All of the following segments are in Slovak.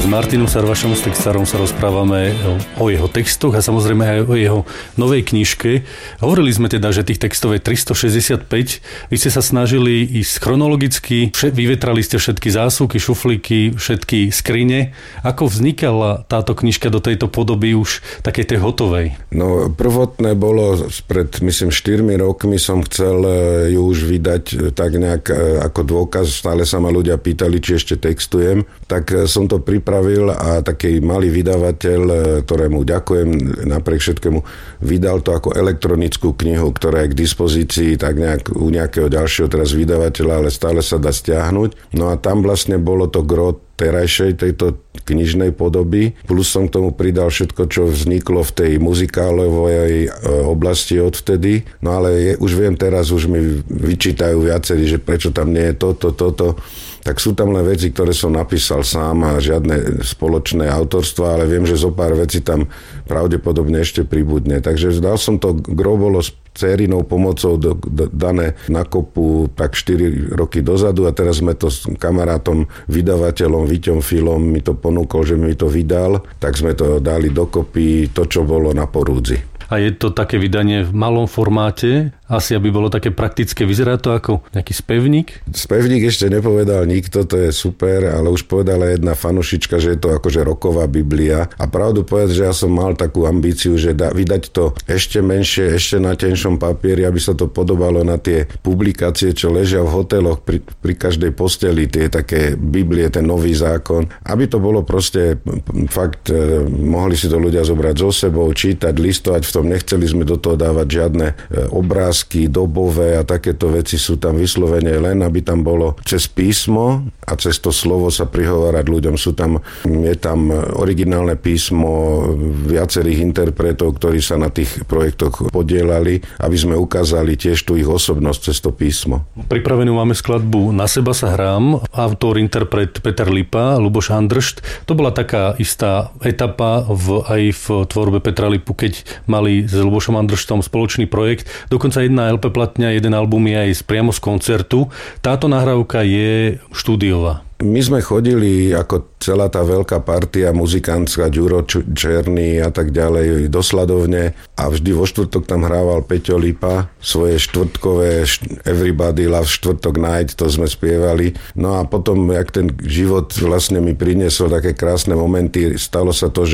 Martinom Sarvašom, s textárom, sa rozprávame o jeho textoch a samozrejme aj o jeho novej knižke. Hovorili sme teda, že tých textov je 365. Vy ste sa snažili ísť chronologicky, vyvetrali ste všetky zásuvky, šuflíky, všetky skrine. Ako vznikala táto knižka do tejto podoby už takej tej hotovej? No, prvotné bolo pred, myslím, 4 rokmi som chcel ju už vydať tak nejak ako dôkaz. Stále sa ma ľudia pýtali, či ešte textujem. Tak som to pripravil a taký malý vydavateľ, ktorému ďakujem napriek všetkému, vydal to ako elektronickú knihu, ktorá je k dispozícii tak nejak u nejakého ďalšieho teraz vydavateľa, ale stále sa dá stiahnuť. No a tam vlastne bolo to gro terajšej tejto knižnej podoby, plus som k tomu pridal všetko, čo vzniklo v tej muzikálovej oblasti odvtedy. No ale už viem teraz, už mi vyčítajú viacerí, že prečo tam nie je toto. Tak sú tam len veci, ktoré som napísal sám a žiadne spoločné autorstva, ale viem, že zo pár vecí tam pravdepodobne ešte pribudne. Takže dal som to, gro bolo s dcérinou pomocou dané na kopu tak 4 roky dozadu a teraz sme to s kamarátom, vydavateľom Víťom Filom mi to ponúkol, že mi to vydal, tak sme to dali dokopy, to, čo bolo na porúdzi. A je to také vydanie v malom formáte, asi aby bolo také praktické. Vyzerá to ako nejaký spevník? Spevník ešte nepovedal nikto, to je super, ale už povedala jedna fanušička, že je to akože roková Biblia. A pravdu povedať, že ja som mal takú ambíciu, že vydať to ešte menšie, ešte na tenšom papieri, aby sa to podobalo na tie publikácie, čo ležia v hoteloch pri každej posteli, tie také Biblie, ten nový zákon. Aby to bolo proste fakt, mohli si to ľudia zobrať so sebou, čítať, listovať v tom. Nechceli sme do toho dávať žiadne obrázky dobové a takéto veci, sú tam vyslovene len, aby tam bolo cez písmo a cez to slovo sa prihovárať ľuďom. Je tam originálne písmo viacerých interpretov, ktorí sa na tých projektoch podielali, aby sme ukázali tiež tú ich osobnosť cez to písmo. Pripravenú máme skladbu Na seba sa hrám, autor, interpret Peter Lipa, Ľuboš Andršt. To bola taká istá etapa aj v tvorbe Petra Lipu, keď mali s Ľubošom Andrštom spoločný projekt. Dokonca jedna LP platňa, jeden album je aj priamo z koncertu. Táto nahrávka je štúdiová. My sme chodili ako celá tá veľká partia muzikantská, Ďuro Černý a tak ďalej do Sladovne a vždy vo štvrtok tam hrával Peťo Lipa svoje štvrtkové Everybody Loves Štvrtok Night, to sme spievali. No a potom, jak ten život vlastne mi priniesol také krásne momenty, stalo sa to,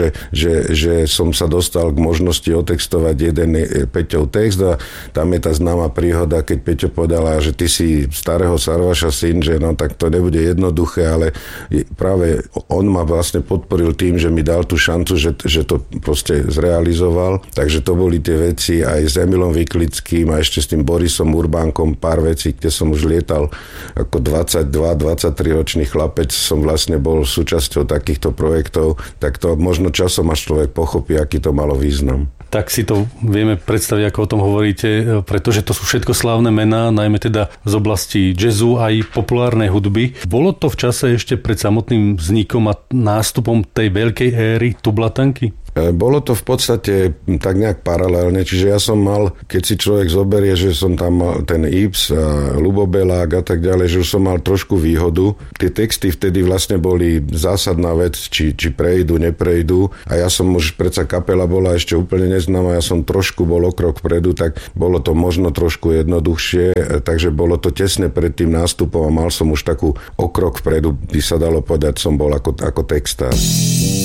že som sa dostal k možnosti otextovať jeden Peťov text a tam je tá známa príhoda, keď Peťo povedala, že ty si starého Sarvaša syn, že no tak to nebude jednoduché, ale práve on ma vlastne podporil tým, že mi dal tú šancu, že to proste zrealizoval. Takže to boli tie veci aj s Emilom Vyklickým a ešte s tým Borisom Urbánkom, pár vecí, kde som už lietal ako 22-23 ročný chlapec, som vlastne bol súčasťou takýchto projektov, tak to možno časom až človek pochopí, aký to malo význam. Tak si to vieme predstaviť, ako o tom hovoríte, pretože to sú všetko slávne mená, najmä teda z oblasti jazzu aj populárnej hudby. Bolo to v čase ešte pred samotným vznikom a nástupom tej veľkej éry tublatanky? Bolo to v podstate tak nejak paralelne, čiže ja som mal, keď si človek zoberie, že som tam mal ten Ips a Ľubobelák a tak ďalej, že už som mal trošku výhodu. Tie texty vtedy vlastne boli zásadná vec, či prejdú, neprejdú a ja som už, predsa kapela bola ešte úplne neznáma, ja som trošku bol o krok vpredu, tak bolo to možno trošku jednoduchšie, takže bolo to tesne pred tým nástupom a mal som už takú o krok vpredu, by sa dalo povedať, som bol ako textár.